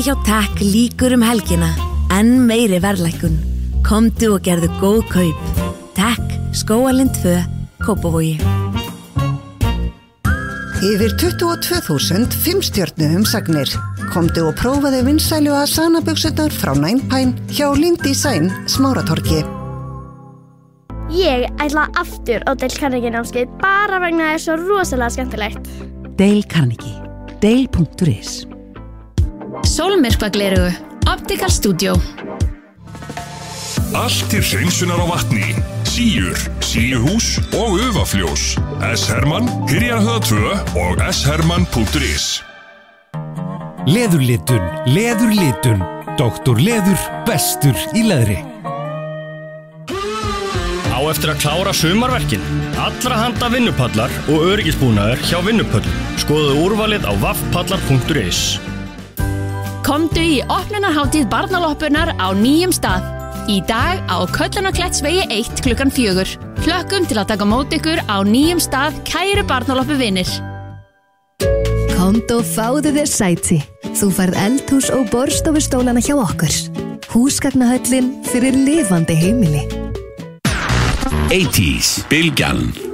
Hjá Takk líkur helgina. Enn meiri verðlækkun. Komdu og gerðu góð kaup. Takk, Skógarlind 2, Kópavogi. Yfir 22.000 5-stjörnu umsagnir. Komdu og prófaðu vinsælu Asana-buxurnar frá Nine Pine hjá Lind Design, Smáratorgi. Ég ætla aftur á Dale Carnegie námskeið bara vegna það er svo rosalega skemmtilegt. Dale Carnegie. Dale.is Sólmyrkvaglerugu. Optical Studio. Allt til hreinsunar á vatni. Síur, síuhús og ufafljós. S. Hermann, Hyrjarhöða 2 og sherman.is. Leðurlitun, leðurlitun. Doktor Leður, bestur í leðri. Á eftir að klára sumarverkin. Allra handa vinnupallar og öryggisbúnaður hjá vinnupöllum. Skoðuðu úrvalið á vaffpallar.is. Komdu í opnunarhátíð barnaloppunar á nýjum stað. Í dag á Köllunarklettsvegi 1 klukkan 4. Hlökkum til að taka mót ykkur á nýjum stað, kæru barnaloppu vinir. Komdu og fáðu þér sæti. Þú færð eldhús og borðstofustólana hjá okkur. Húsgagnahöllin fyrir lifandi heimili. 80s, Bylgjan.